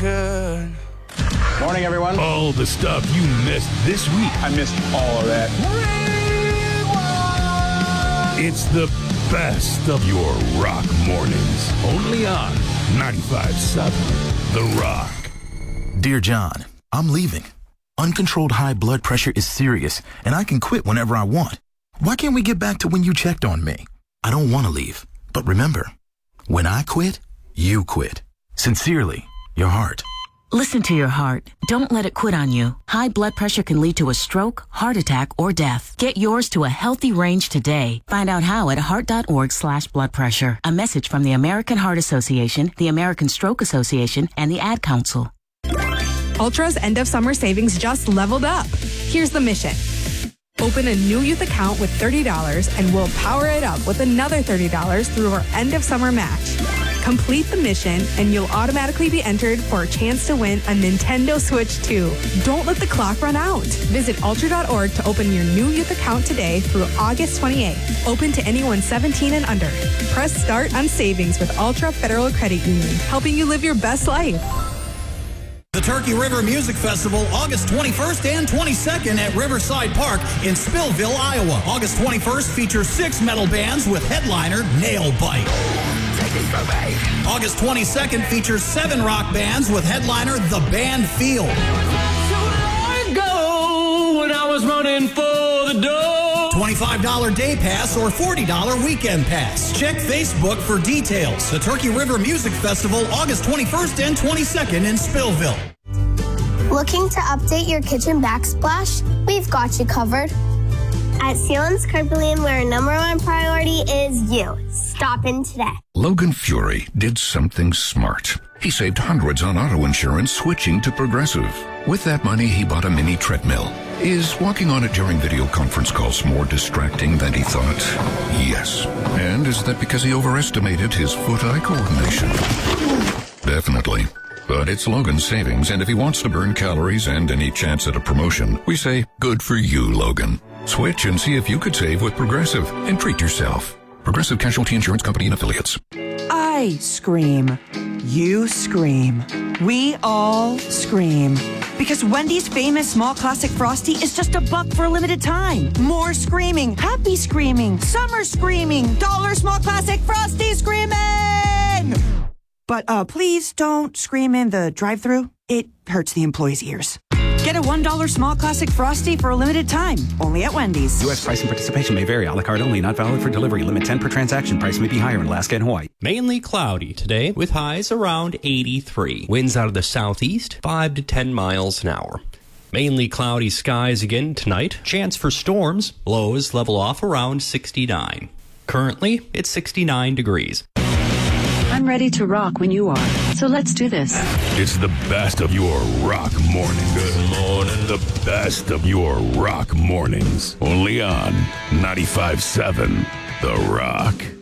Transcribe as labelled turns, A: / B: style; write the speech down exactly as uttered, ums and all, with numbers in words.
A: could.
B: Morning, everyone.
C: All the stuff you missed this week.
B: I missed all of that.
C: It's the best of your rock mornings. Only on ninety-five point seven The Rock.
D: Dear John, I'm leaving. Uncontrolled high blood pressure is serious, and I can quit whenever I want. Why can't we get back to when you checked on me? I don't want to leave. But remember, when I quit, you quit. Sincerely, your heart.
E: Listen to your heart. Don't let it quit on you. High blood pressure can lead to a stroke, heart attack, or death. Get yours to a healthy range today. Find out how at heart.org slash blood pressure. A message from the American Heart Association, the American Stroke Association, and the Ad Council.
F: Ultra's end of summer savings just leveled up. Here's the mission. Open a new youth account with thirty dollars and we'll power it up with another thirty dollars through our end of summer match. Complete the mission and you'll automatically be entered for a chance to win a Nintendo Switch two. Don't let the clock run out. Visit ultra dot org to open your new youth account today through August twenty-eighth. Open to anyone seventeen and under. Press start on savings with Ultra Federal Credit Union, helping you live your best life.
G: The Turkey River Music Festival, August twenty-first and twenty-second at Riverside Park in Spillville, Iowa. August twenty-first features six metal bands with headliner Nailbite. August twenty-second features seven rock bands with headliner The Band Field.
H: So long ago when I was running for the door.
G: twenty-five dollars day pass or forty dollars weekend pass. Check Facebook for details. The Turkey River Music Festival, August twenty-first and twenty-second in Spillville.
I: Looking to update your kitchen backsplash? We've got you covered. At Sealands Carpelian, where our number one priority is you. Stop in today.
J: Logan Fury did something smart. He saved hundreds on auto insurance switching to Progressive. With that money, he bought a mini treadmill. Is walking on it during video conference calls more distracting than he thought? Yes. And is that because he overestimated his foot-eye coordination? Definitely. But it's Logan's savings, and if he wants to burn calories and any chance at a promotion, we say, good for you, Logan. Switch and see if you could save with Progressive and treat yourself. Progressive Casualty Insurance Company and Affiliates.
K: I scream. You scream. We all scream. Because Wendy's famous small classic Frosty is just a buck for a limited time. More screaming, happy screaming, summer screaming, dollar small classic Frosty screaming! But uh, please don't scream in the drive-thru. It hurts the employees' ears. Get a one dollar small classic Frosty for a limited time, only at Wendy's.
L: U S price and participation may vary. A la carte only, not valid for delivery. Limit ten per transaction. Price may be higher in Alaska and Hawaii.
M: Mainly cloudy today with highs around eighty-three. Winds out of the southeast, five to ten miles an hour. Mainly cloudy skies again tonight. Chance for storms. Lows level off around sixty-nine. Currently, it's sixty-nine degrees.
N: I'm ready to rock when you are, so let's do this.
C: It's the best of your rock morning. Good morning. The best of your rock mornings. Only on ninety-five point seven The Rock.